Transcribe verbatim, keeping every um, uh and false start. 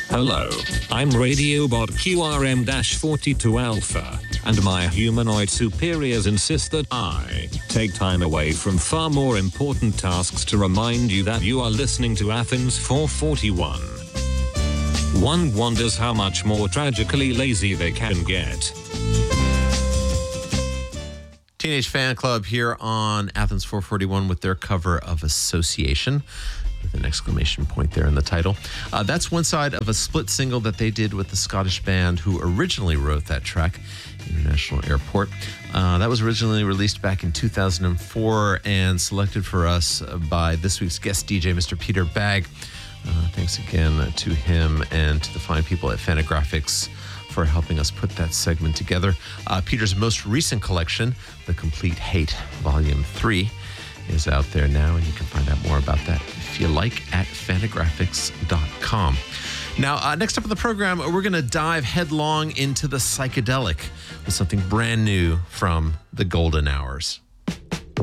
Hello, I'm Radiobot Q R M forty-two Alpha, and my humanoid superiors insist that I take time away from far more important tasks to remind you that you are listening to Athens four forty-one. One wonders how much more tragically lazy they can get. Teenage Fan Club here on Athens four forty-one with their cover of Association, with an exclamation point there in the title. Uh, that's one side of a split single that they did with the Scottish band who originally wrote that track, International Airport. Uh, that was originally released back in two thousand four and selected for us by this week's guest D J, Mister Peter Bagg. Uh, thanks again to him and to the fine people at Fantagraphics for helping us put that segment together. Uh, Peter's most recent collection, The Complete Hate, Volume three, is out there now, and you can find out more about that if you like at fantagraphics dot com. Now, uh, next up on the program, we're going to dive headlong into the psychedelic with something brand new from the Golden Hours.